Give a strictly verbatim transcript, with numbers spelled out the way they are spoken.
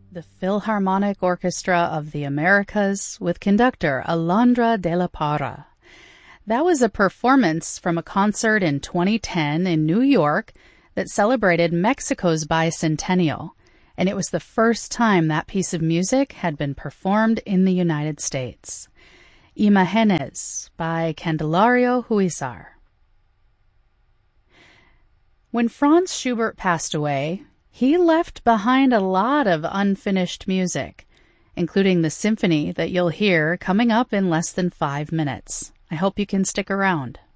The Philharmonic Orchestra of the Americas with conductor Alondra de la Parra. That was a performance from a concert in twenty ten in New York that celebrated Mexico's bicentennial, and it was the first time that piece of music had been performed in the United States. Imágenes by Candelario Huizar. When Franz Schubert passed away, he left behind a lot of unfinished music, including the symphony that you'll hear coming up in less than five minutes. I hope you can stick around.